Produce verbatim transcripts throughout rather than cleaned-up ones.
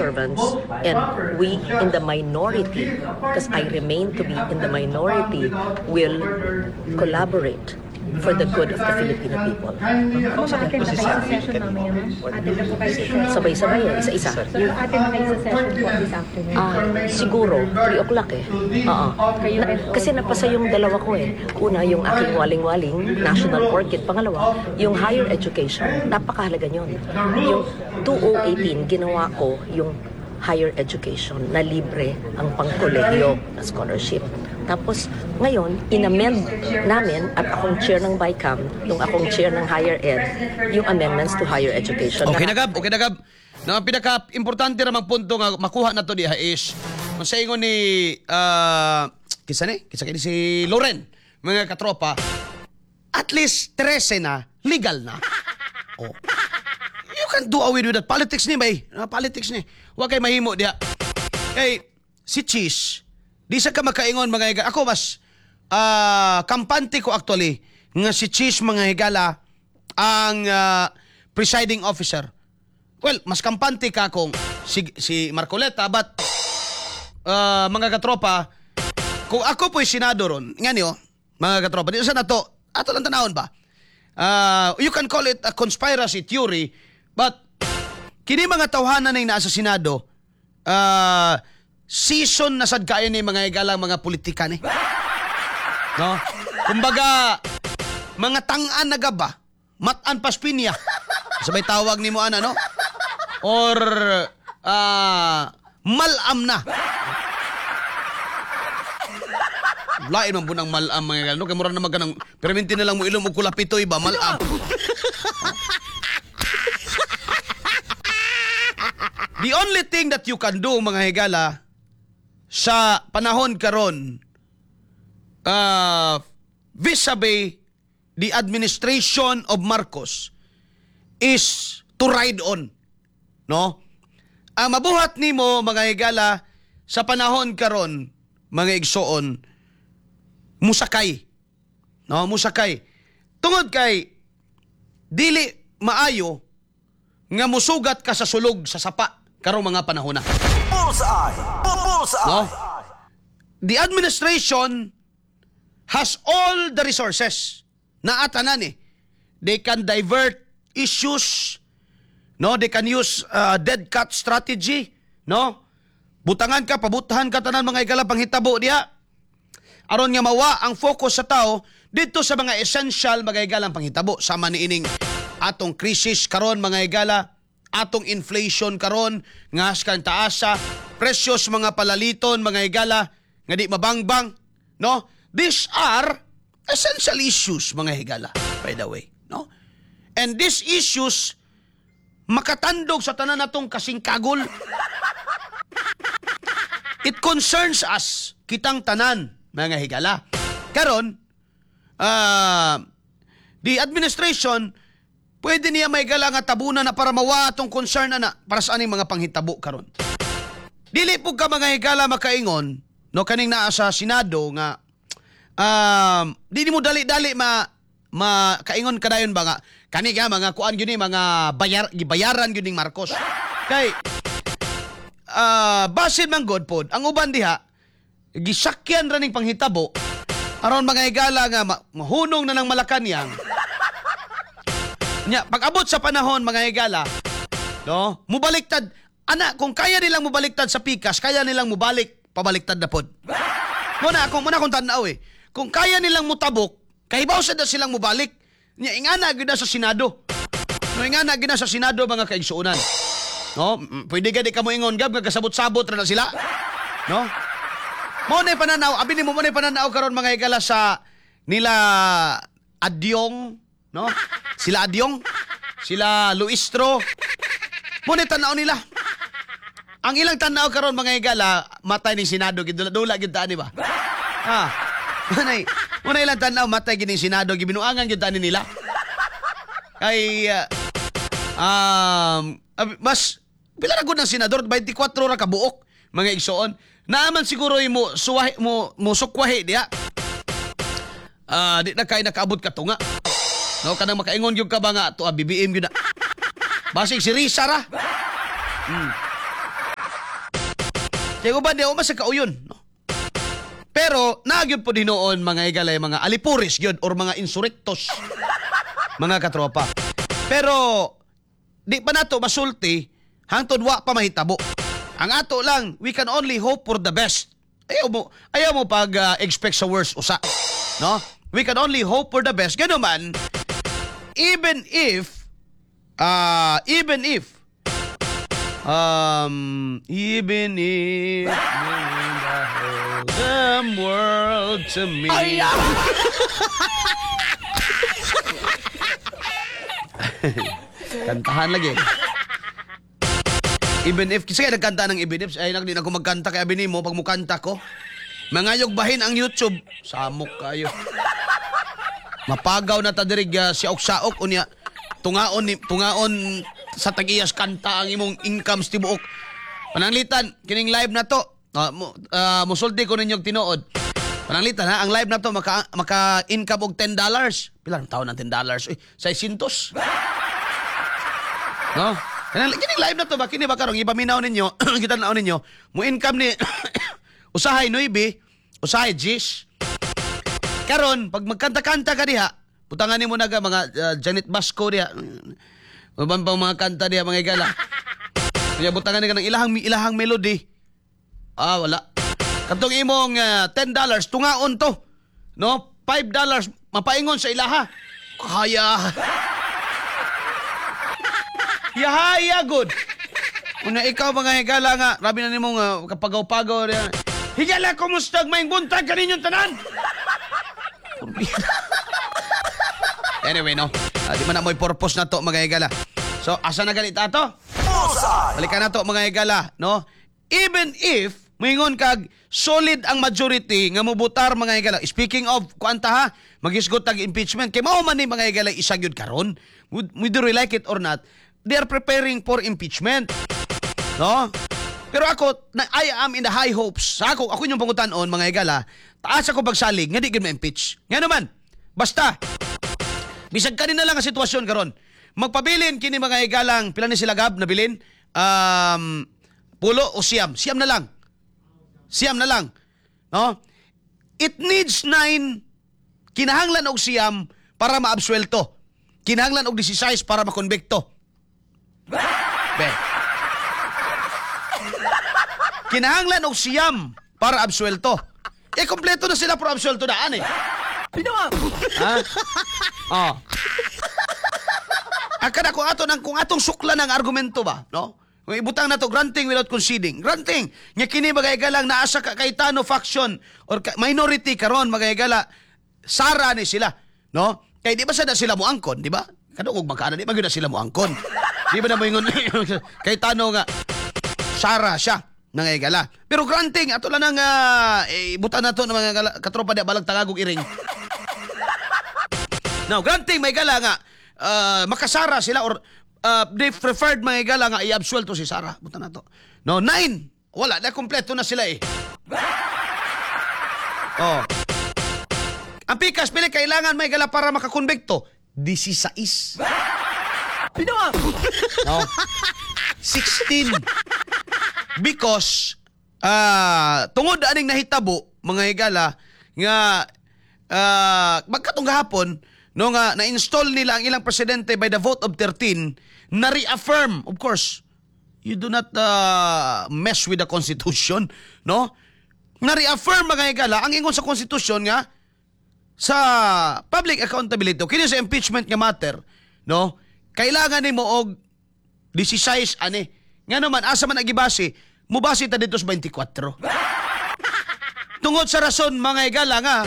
servants, and we in the minority, because I remain to be in the minority, will collaborate for the good of the Filipino people. O sa atin na kayo sa session mamaya, ma'am? Atin na po kayo sa session. Sabay-sabay eh, isa-isa. So, atin na kayo sa session po this afternoon. Ah, siguro, three o'clock eh. Oo. Kayo Na, rin po. kasi napasa yung dalawa ko eh. Una, yung aking waling-waling, national orchid. Pangalawa, yung higher education. Napakahalaga yun. Yung two thousand eighteen, ginawa ko yung higher education na libre ang pangkolehiyo na scholarship. Tapos, ngayon, inamend namin at akong chair ng B I C A M, yung akong chair ng higher ed, yung amendments to higher education. Okay na gab, okay na gab. Na pinaka-importante ramang punto nga makuha na to diha is sa ingon ni uh, kisa ni, kisa kini si Loren, mga katropa, at least thirteen na legal na. Oh. You can do away with that. Politics ni bay. Uh, politics ni. Wa kay mahimo diha. Kay si Cheese, di sa ka makaingon mga higala. Ako mas uh, kampante ko actually nga si Cheese mga higala ang uh, presiding officer. Well, mas kampante ka kung si, si Marcoleta, but uh, mga katropa, kung ako po'y senado ron, nga niyo, mga katropa, di sa na to, ato lang tanahon ba? Uh, you can call it a conspiracy theory, but kini mga tawhanan na nasa senado, uh, season na sad kayo ni mga igalang mga politika ni. No? Kumbaga, mga tangan na gaba, matan paspinya. Sabay tawag ni mo ana, no? Or uh, malam na. Lain man bunang malam mga igala, no? Kaya mura naman ka ng perminti na lang mo ilong mo kulapito iba, malam. The only thing that you can do mga higala sa panahon karon uh, vis-a-vis the administration of Marcos is to ride on, no? Ang mabuhat nimo mga higala sa panahon karon mga igsoon, musakay, no? Musakay tungod kay dili maayo nga musugat ka sa sulog sa sapa karong mga panahon na. Bullseye! Bullseye! No? The administration has all the resources na atanan eh. They can divert issues, no? They can use uh, dead cat strategy, no? Butangan ka, pabutahan ka tanan mga igala panghitabo diha. Aron nga mawa ang focus sa tao dito sa mga essential mga igalang panghitabo sama ni ining atong krisis karon mga igala, atong inflation karon nga askan taasa, presyos mga palaliton mga igala nga di mabangbang, no? These are essential issues mga higala, by the way, no? And these issues makatandog sa tanan natong kasingkagol. It concerns us, kitang tanan mga higala. Karon, uh, the administration pwede niya may gala nga tabunan na para mawa atong concern na, na para sa aning mga panghitabo karon. Dili po ka mga higala makaingon, no, kaning naa sa Senado nga um, di mo dali-dali ma makaingon kadayon ba nga kani nga mga kuan gyud ni mga bayar gibayaran gyud ning Marcos. Kay uh, basin man god pod ang uban diha gisakyan ra ning panghitabo aron mga higala nga ma, mahunong na ng Malacañang. Nya, pag-abot sa panahon, mga higala, no, mubaliktad, ana, kung kaya nilang mubaliktad sa pikas, kaya nilang mubalik, pabaliktad na pod. Muna, kung muna kung tanaw eh, kung kaya nilang mutabok, kahibaw sa na silang mubalik, nya, ingana gina sa Senado. No, ingana gina sa Senado, mga kaigsuunan. No, pwede ka di ka mo ingon, gab, kasabot-sabot na, na sila. No? Muna pananaw, abin mo muna pananaw karon mga higala sa nila Adyong, no? Sila Adyong, sila Luistro. Muna tanaw nila. Ang ilang tanaw karon mga higala, matay ni Senado gidula-dula gid ta ni ba? Ah. Munay, muna ilang tanaw matay gid ni Senado gibinuangan gid ta nila. Kay uh, um mas pila ra gud ng senador twenty-four ra ka buok mga igsoon. Naaman siguro mo suwahi mo mo sukwahi diha. Ah, uh, di na kay nakaabot ka tunga. No, kanang makaingon gyud ka ba nga to B B M gyud na. Basig si Risa ra. Hmm. Kaya uban di, umasa kauyon. No? Pero, nagyod po din noon, mga igalay, mga alipuris yun, or mga insurrectos, mga katropa. Pero, di pa nato masulti, hangtod wa pa mahitabo. Ang ato lang, we can only hope for the best. Ayaw mo, ayaw mo pag-expect sa worst usa. No? We can only hope for the best. Ganun man, even if, uh, even if, um, even if, the world to me. Kantahan lagi. Even if, kasi nagkanta ng even if, ay nagdi na ako magkanta kaya bini mo, pag mukanta ko, mangayog bahin ang YouTube, samok kayo. Mapagaw na tadirig uh, si Oksaok, unya, tungaon, ni, tungaon sa tag-iyas kanta ang imong incomes tibuok. Pananglitan, kining live na to, uh, uh, musulti ko ninyong tinuod. Pananglitan ha, ang live na to, maka, maka-income og ten dollars. Pilang taon ng ten dollars? Uy, six hundred. No? Kining live na to ba? Kini ba karong ipaminaw ninyo, kita naon ninyo, mo income ni usahay nuibi, usahay jis. Karon, pag magkanta-kanta ka diha, putangan nimo naga mga uh, Janet Basco diha. Uban pa mga kanta diha mga igala. Kaya butangan ka ng ilahang ilahang melody. Ah, wala. Katong imong uh, ten dollars tungaon to. No? five dollars mapaingon sa ilaha. Kaya. Yahaya good. Una ikaw mga higala nga, rabi na nimo nga kapagaw-pagaw. Higala, kumusta may buntag kaninyong tanan? Anyway, no. Uh, di man na mo'y purpose na to mga higala. So, asa na ganita to? Balikan na to mga higala, no? Even if moingon kag solid ang majority nga mubutar mga higala. Speaking of, kuanta ha, magisgot tag impeachment. Kay mao man ni mga higala isagyod karon. Whether we like it or not, they are preparing for impeachment. No? Pero ako, na, I am in the high hopes. Sa ako, ako yung pangutan-on, mga higala, taas ako pagsalig, nga di gid ma-impeach. Nga naman, basta, bisag kanina lang ang sitwasyon karon. Magpabilin kini mga higalang, pila ni sila gab na bilin? Um, pulo o siyam? Siyam na lang. Siyam na lang. No? It needs nine, kinahanglan og siyam para maabsuelto. Kinahanglan og sixteen para makonbikto. Be. Kinahanglan og siyam para absuelto. Eh, kompleto na sila para absuelto daan eh. Ha? Oh. Akada ko ato nang kung atong sukla ng argumento ba, no? Kung ibutang na to granting without conceding. Granting. Nya kini magaygalang naasa ka Cayetano faction or ka, minority karon magayagala sara ni sila, no? Kay di ba sada sila mo angkon, di ba? Kadungog magkaana di ba gyud sila mo angkon. Di ba na mo ingon Cayetano nga sara siya nangayagala. Pero granting ato lang nang uh, eh, butan na to ng mga gala, katropa di balag tagagog iring. Now, granting may gala nga uh, makasara sila or uh, they preferred may gala nga i-absuelto si Sara. Buta na to. No, nine. Wala, na kompleto na sila eh. Oh. Ang pikas, pili kailangan may gala para makakonbikto. Disisais. No. sixteen. Because uh, tungod aning nahitabo, mga higala, nga uh, magkatong gahapon, no nga na-install nila ang ilang presidente by the vote of thirteen, na-reaffirm, of course, you do not uh, mess with the Constitution, no? Na-reaffirm mga higala, ang ingon sa Constitution nga, sa public accountability, kini sa impeachment nga matter, no? Kailangan ni mo og sixteen ani. Nga naman, asa man nagibase, mubase ta dito sa twenty-four. Tungod sa rason mga higala nga,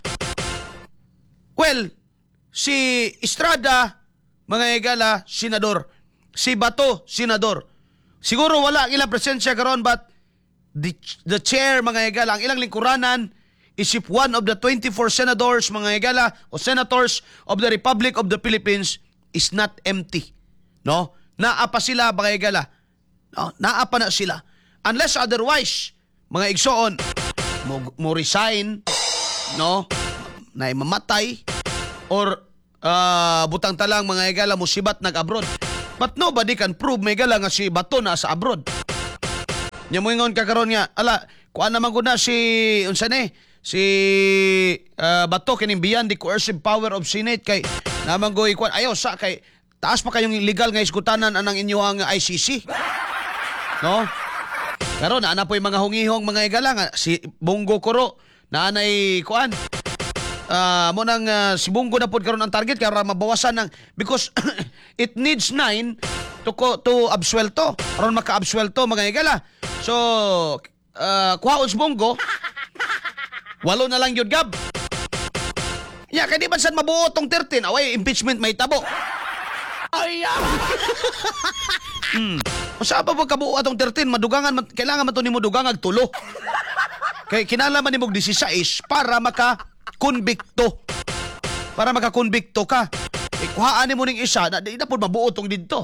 well, si Estrada, mga higala, senador. Si Bato, senador. Siguro wala ang ilang presensya karon, but the, the chair, mga higala, ang ilang lingkuranan, isip one of the twenty-four senators, mga higala, o senators of the Republic of the Philippines is not empty. No? Naapa sila, mga higala. No? Naapa na sila. Unless otherwise, mga igsoon, mo, mo resign, no? Na mamatay, or uh, butang talang mga higala mo sibat nag-abroad. But nobody can prove may gala nga si Bato na sa abroad. Nya moingon ka karon nga, ala, kuan naman ko na si unsa ni? Si uh, Bato kining beyond the coercive power of Senate kay naman goy kuan ayo sa kay taas pa kayong legal nga iskutanan anang inyong I C C. No? Karon na po yung mga hungihong mga igala nga si Bongo Koro na anay kuan. Uh, mo nang uh, si Bongo na pod karon ang target kaya mabawasan ng because it needs nine to ko, to absuelto aron maka-absuelto mga igala. So uh, kuhaon si Bongo walo na lang yun, Gab. Ya, kaya di ba saan mabuo tong thirteen? Away, impeachment may tabo. Ay, ah! hmm. Masa pa pagkabuo atong thirteen, madugangan, kailangan man ito ni mo dugang agtulo. Kaya kinalaman ni mo sixteen para maka-convicto. Para maka-convicto ka. Eh, kuhaan ni mo ning isa, na, di na po mabuo tong dito.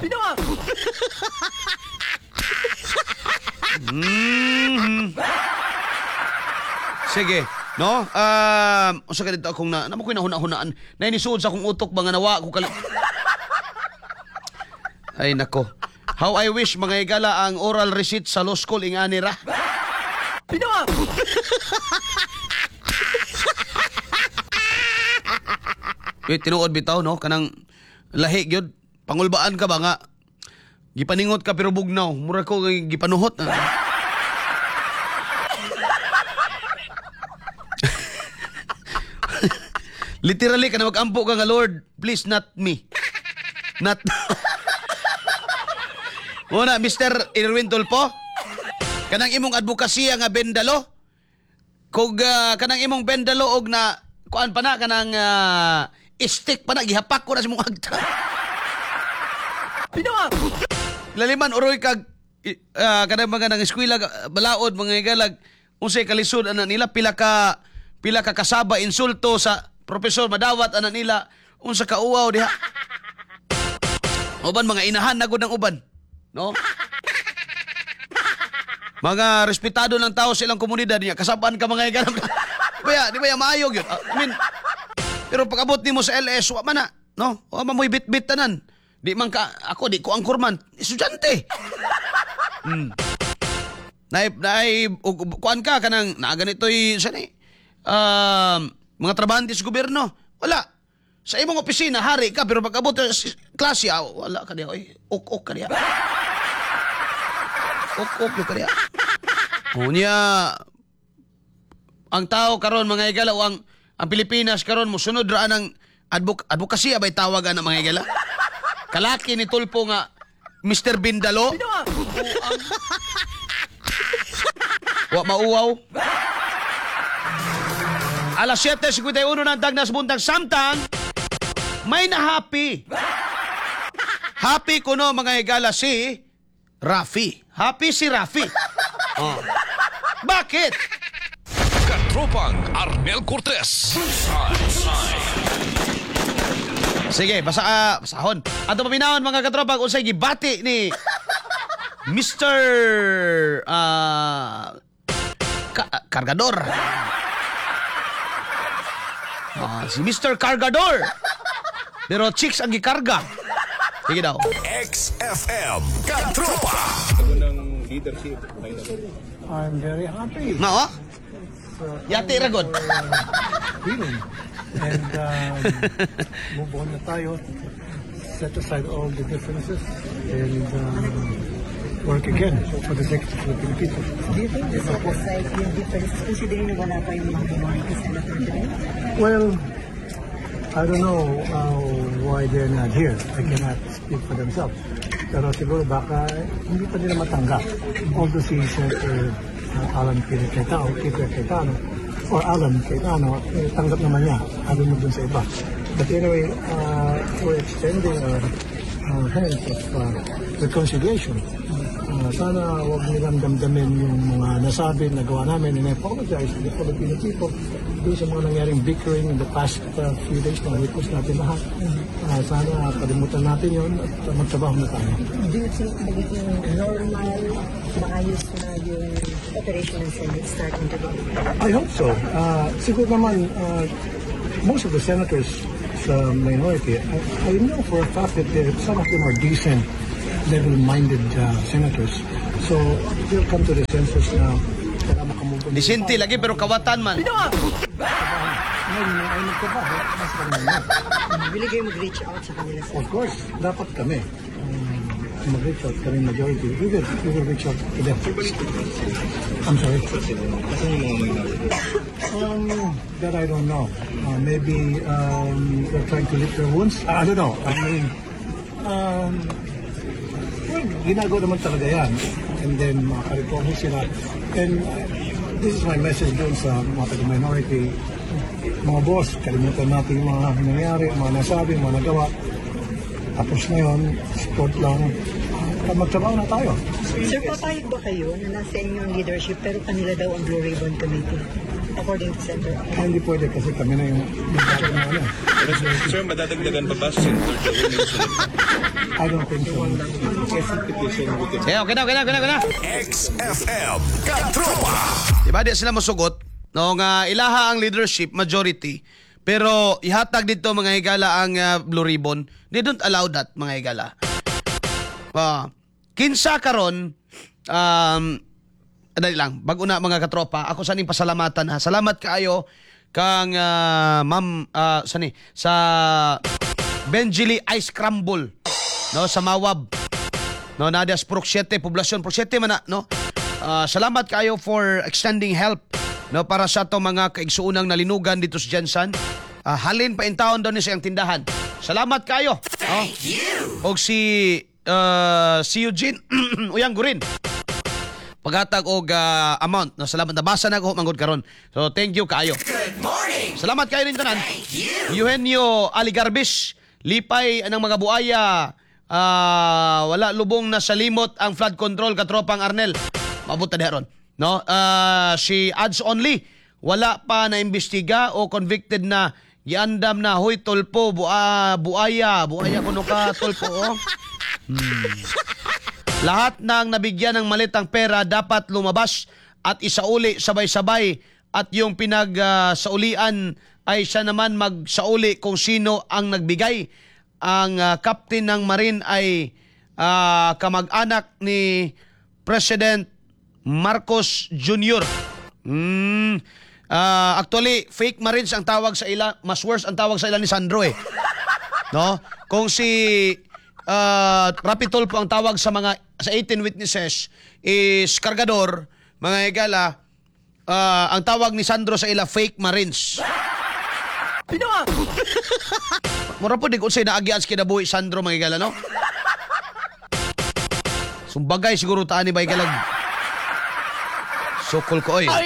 mm-hmm. Sige. No? Um, uh, usa ka dito akong na, naman ko'y nahuna-hunaan. Na inisud sa akong utok, mga nawa ko kali... Ay, nako. How I wish, mga igala, ang oral receipt sa law school ing anira. Pinawa! Wait, tinuod bitaw, no? Kanang lahi, gyud. Pangulbaan ka ba nga? Gipaningot ka pero bugnaw. Mura ko gipanuhot. Ah. Literally, ka na mag-ampo ka nga, Lord, please not me. Not... Una, Mister Irwin Tulpo, kanang imong advokasya nga bendalo, kung uh, kanang imong bendalo og na, kuan pa na, kanang uh, stick pa na, gihapak ko na sa mong agta. Pinawa! Laliman, uroy kag, uh, kanang mga nang eskwela, balaod, mga igalag, unsay kalisod, ana nila, pila ka, pila ka kasaba, insulto sa profesor madawat ana nila unsa ka uwaw diha. Uban mga inahan na gud ng uban, no? Mga respetado ng tao sa ilang komunidad niya, kasabaan ka mga igalang. Kaya di ba ya maayo gyud? I mean, pero pag-abot nimo sa L S wa man na, no? Wa man moy bit-bit tanan. Di man ka ako di ko angkorman, estudyante. Hmm. Nay nay kuan ka kanang naa ganitoy sa ni. Um, mga trabahante sa gobyerno, wala. Sa imong opisina, hari ka, pero pag-abot sa klase, ah, wala ka diya. Ok-ok ka diya. Ok-ok ka diya. Unya, ang tao karon mga igala, o ang, ang Pilipinas karon mo sunod raan ang advok advokasya bay tawagan ng mga igala. Kalaki ni Tulpo nga, Mister Bindalo. Wa mauwaw. Alas siyete fifty-one ng Tagnas Buntag Samtang, may na happy. Happy kuno mga igala si Rafi. Happy si Rafi. Oh. Bakit? Katropang Arnel Cortez. Sige, basa uh, basahon. Ato paminahon mga katropang unsay gibati ni Mister uh, Ka- Cargador. Ah, si Mister Cargador. Pero chicks ang gikarga. Sige daw. X F M Katropa. I'm very happy. No? Yati ra god. Feeling. And um, move on na tayo. Set aside all the differences and um, work again for the sake of the Filipino people. Do you think this set aside yung differences considering na wala pa yung mga minority senator today? Well, I don't know uh, why they're not here. I cannot speak for themselves. Pero siguro baka hindi pa nila matanggap. Although si Senator uh, Alan Peter Cayetano, Peter Cayetano, or Alan Cayetano, eh, tanggap naman niya. Alam mo dun sa iba. But anyway, uh, we're extending our uh, hands of uh, reconciliation. Uh, sana huwag nilang damdamin yung mga nasabi, nagawa namin, and I apologize to the Filipino people dun sa mga nangyaring bickering in the past uh, few days na witness natin lahat. Uh, sana kalimutan natin yun at uh, magtrabaho na tayo. Do you think magiging normal, maayos na yung operation ng Senate starting today? I hope so. Uh, siguro naman, uh, most of the senators sa minority, I, I know for a fact that some of them are decent, level-minded uh, senators. So, we'll come to the census na para makamove on. Disente lagi pero kawatan man. Ngayon, ay nagtrabaho, mas kami na. Bili kayo mag-reach out sa kanila, sir. Of course, dapat kami. Um, mag-reach out kami majority. We will, we will reach out to them. I'm sorry. Um, that I don't know. Uh, maybe um, they're trying to lick their wounds. I don't know. I mean, um, well, ginagawa naman talaga yan. And then, makarecover sila. And uh, this is my message doon sa mga taga-minority. Mga boss, kalimutan natin yung mga nangyari, mga nasabi, mga nagawa. Tapos na yun, sport lang. Uh, magtrabaho na tayo. Sir, papayag ba kayo na nasa inyong leadership pero kanila daw ang Blue Ribbon Committee? According to Senator. Ah, hindi pwede kasi kami na yung nagkakaroon na ano. Sir, madadagdagan pa ba si Senator Joel yung sunod? I don't think so. Eh, okay na, okay na, okay na, okay na. X F M Katropa. Diba, di sila masugot. No, nga ilaha ang leadership, majority. Pero ihatag dito mga higala ang uh, Blue Ribbon. They don't allow that, mga higala. Uh, kinsa karon um, dali lang, bago na mga katropa, ako saning pasalamatan ha. Salamat kaayo kang uh, ma'am uh, sani sa Benjili Ice Crumble no sa Mawab. No, Nadias Proxete, poblasyon Proxete man na, no. Uh, salamat kaayo for extending help no para sa to mga kaigsuunang nalinugan dito sa Jensen. Uh, halin pa in town daw ni sa iyang tindahan. Salamat kayo. Thank oh. you. Og si uh, si Eugene uyang gurin. Paghatag og uh, amount. No, salamat nabasa na ko manggod karon. So thank you kaayo. Good morning. Salamat kayo rin tanan. Thank you. Eugenio Aligarbis, lipay anang mga buaya. Uh, wala lubong na sa limot ang flood control katropang Arnel. Mabot ta diharon. No, uh, si ads only wala pa na imbestiga o convicted na giandam na huy tolpo bua, buaya buaya kuno ka tolpo oh. hmm. Lahat ng nabigyan ng malitang pera dapat lumabas at isauli sabay-sabay at yung pinag-saulian uh, ay siya naman magsauli kung sino ang nagbigay. Ang uh, captain ng Marine ay uh, kamag-anak ni President Marcos Junior Mm, uh, actually, fake Marines ang tawag sa ila. Mas worse ang tawag sa ila ni Sandro eh. No? Kung si uh, Rapitol po ang tawag sa mga sa eighteen witnesses is Cargador, mga higala, uh, ang tawag ni Sandro sa ila fake Marines. Pinawa! Mura po di ko sa'y naagian sa kinabuhi Sandro, mga higala, no? Sumbagay siguro taan ni ba higalag. Sukol ko, oy.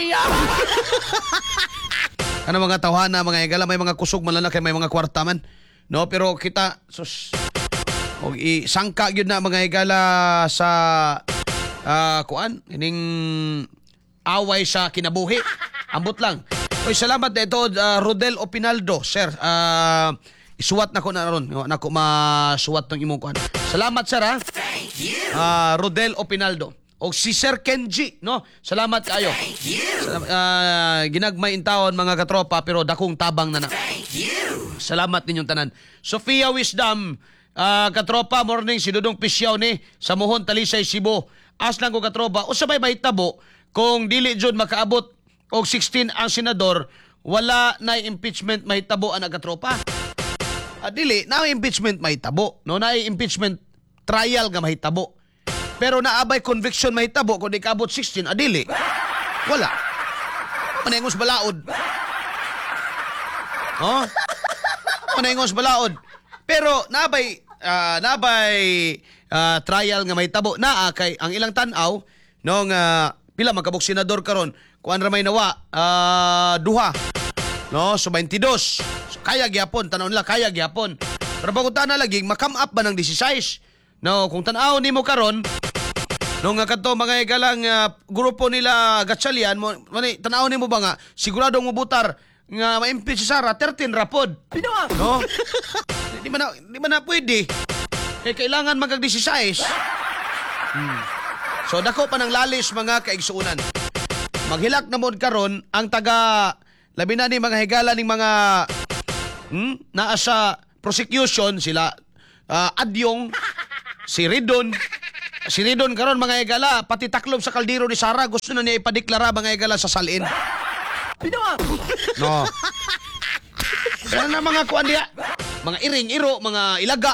Ano mga tawhana, mga higala, may mga kusog man lang kay may mga kwarta man. No, pero kita, sus, o isangka yun na mga higala sa, uh, kuan, ining away sa kinabuhi. Ambot lang. Oy, salamat na ito, uh, Rodel Opinaldo, sir. Uh, isuwat na ko na ron. Na ko masuwat ng imong kuan. Salamat, sir, ha? Thank you. Uh, Rodel Opinaldo. O si Sir Kenji, no? Salamat kayo. Thank you. Salam, uh, ginagmay in taon mga katropa pero dakong tabang na na. Thank you. Salamat ninyong tanan. Sofia Wisdom, uh, katropa, morning, si Dudong Pisyaw ni sa Mohon, Talisay, Cebu. As lang ko katropa, o sabay mahitabo, kung dili jud makaabot og sixteen ang senador, wala na impeachment mahitabo ang katropa. Uh, dili, na impeachment mahitabo. No, na impeachment trial nga mahitabo. Pero naabay conviction mahitabo kung di kaabot sixteen, adili. Wala. Manengos balaod. Oh? Manengos balaod. Pero naabay uh, naabay uh, trial nga mahitabo naa kay ang ilang tan-aw nung uh, pila magkabok senador karon kuan ra may nawa uh, duha. No, so twenty-two. So kaya gyapon tanon nila kaya gyapon. Pero bagutan na lagi makam up ba ng sixteen? No, kung tan-aw nimo karon nung nga kadto mga igalang uh, grupo nila Gatchalian mo mani tan-aw nimo ba nga sigurado mo butar nga ma-impeach si Sara thirteen rapod. Pinawa. No? Di man na, di man na pwede. Kaya kailangan magag sixteen. Hmm. So dako pa ng lalis mga kaigsuunan. Maghilak na mod karon ang taga labi na ni mga higala ning mga hmm, naa sa prosecution sila uh, Adyong, si Ridon, si Ridon karon mga higala, pati taklob sa kaldero ni Sara gusto na niya ipadeklara mga higala sa salin. No. Ano na mga kuan diya? Mga iring-iro, mga ilaga.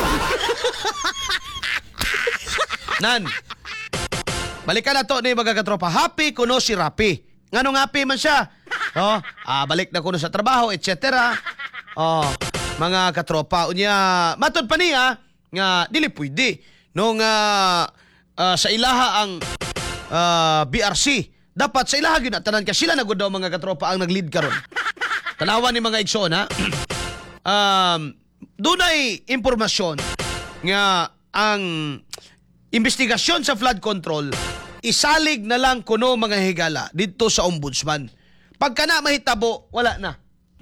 Nan. Balikan na to ni mga katropa. Happy kuno si Rapi. Nganong happy man siya? Oh, ah, balik na kuno sa trabaho, et cetera. Oh, mga katropa unya matod pa niya nga dili pwede nung uh, uh, sa ilaha ang uh, B R C. Dapat sa ilaha gyud tanan ka sila nagud daw mga katropa ang nag-lead karon. Tanawan ni mga igsoon ha. um, dunay impormasyon nga ang investigasyon sa flood control isalig na lang kuno mga higala dito sa ombudsman. Pagka na mahitabo, wala na.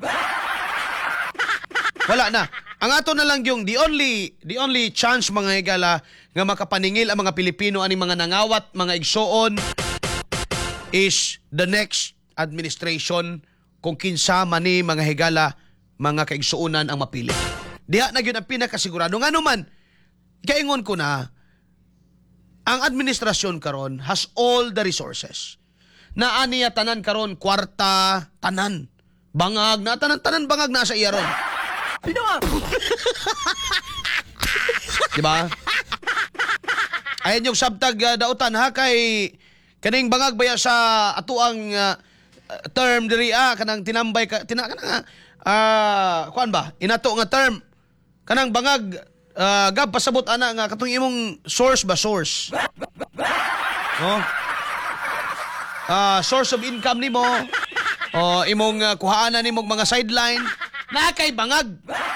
Wala na. Ang ato na lang yung the only the only chance mga higala nga makapaningil ang mga Pilipino aning mga nangawat, mga igsoon is the next administration kung kinsa man ni mga higala mga kaigsuunan ang mapili. Diha na gyud ang pinakasigurado nga naman kaingon ko na ang administrasyon karon has all the resources. Na aniya tanan karon kwarta tanan bangag na tanan tanan bangag na sa iya ron. Diba? Ayan yung sabtag uh, dautan ha kay kaning bangag baya sa atuang uh, term diri ah kanang tinambay ka tina kanang ah uh, kuan ba inato nga term kanang bangag uh, gab pasabot ana nga katong imong source ba source no uh, source of income nimo o imong uh, kuhaanan nimong mga sideline na kay bangag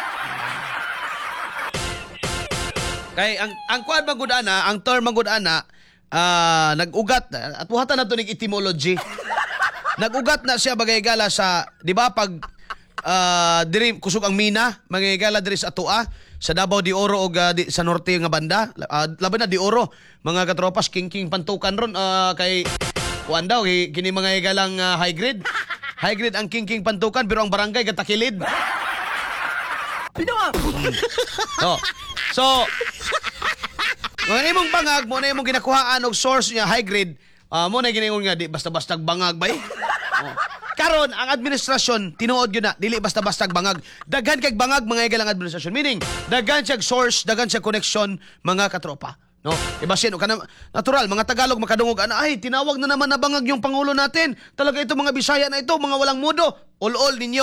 kay ang ang kuan magud ana ang term magud ana uh, nag-ugat at buhatan nato ning etymology. Nag-ugat na siya bagay gala sa, di ba, pag uh, diri kusog ang mina, mga gala diri sa Atua, sa Davao de Oro o uh, di, sa norte nga banda, uh, laban na de Oro, mga katropas, king-king pantukan ron, uh, kay, kuan daw, kay, kini mga galang uh, high grade. High grade ang king-king pantukan, pero ang barangay katakilid. No. So, mga imong bangag, mo na imong ginakuhaan og source niya, high grade, uh, mo na ginaingon nga, di basta-basta bangag ba eh? Oh. Karon ang administrasyon tinuod gyud na dili basta-basta bangag. Daghan kay bangag mga igalang administrasyon. Meaning daghan siya source, daghan siya connection mga katropa. No? Iba siya no kana natural mga Tagalog makadungog ana ay tinawag na naman na bangag yung pangulo natin. Talaga ito mga Bisaya na ito, mga walang mudo. All-all ninyo.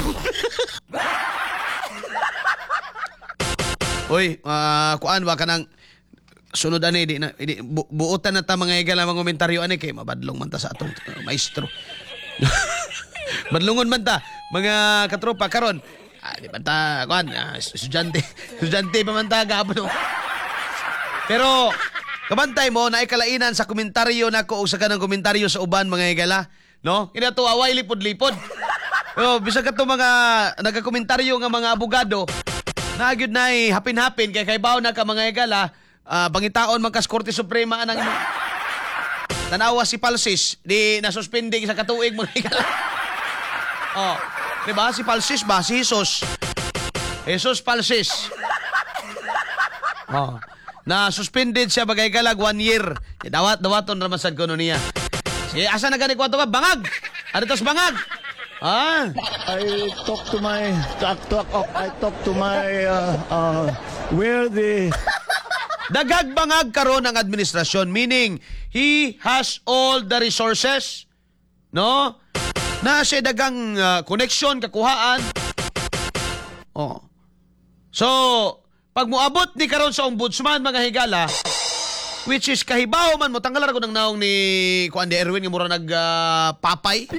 Oy, uh, kuan ba kanang sunod ani di na di, bu, buotan na ta mga igalang mga komentaryo ani kay mabadlong man ta sa atong uh, maestro. Badlungon man ta mga katropa karon. Ah, di man ta kuan ah, estudyante. Estudyante pa man ta gabno. Pero kabantay mo na ikalainan sa komentaryo nako o sa kanang komentaryo sa uban mga igala, no? Kina to away lipod-lipod. Pero bisag ka to mga nagakomentaryo nga mga abogado, na gyud nay hapin-hapin kay kaybaw na ka mga igala, uh, bangitaon man kas Korte Suprema anang tanawa si Palsis di nasuspende sa katuig mga igala. Oh, di ba si Palsis ba si Jesus? Jesus Palsis. Oh. Na suspended siya bagay galag one year. Dawat dawaton raman sad kuno niya. Sige, asa na gani kwarto ka bangag? Ano tos bangag? Ah, I talk to my talk talk I talk to my uh, uh, where the dagag bangag karon ang administrasyon, meaning he has all the resources, no? Na siya dagang uh, connection kakuhaan. Oh. So, pag moabot ni karon sa ombudsman mga higala, which is kahibaw man mo tanggalan ko ng naong ni Kuan de Erwin nga mura nag uh, papay.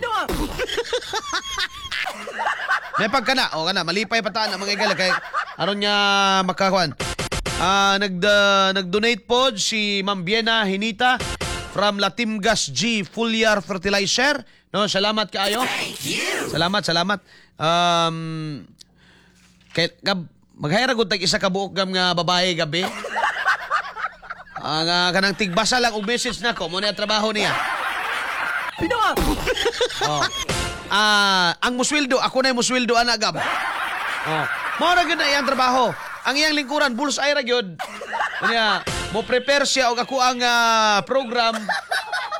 May pagkana o kana malipay pataan ang mga higala kay aron niya makakuan. Ah uh, nag uh, nag-donate pod si Ma'am Biena Hinita from Latimgas G Foliar Fertilizer. No, salamat kaayo. Salamat, salamat. Um kay gab maghayra gud tag isa ka buok gam nga babae gabi. Ang uh, kanang tigbasa lang og message nako mo na trabaho niya. Pinawa. Oh. Ah, ang musweldo ako na musweldo ana gab. Oh. Mao ra gyud na iyang trabaho. Ang iyang lingkuran bullseye ra gyud. Unya, mo prepare siya og ako ang ah, program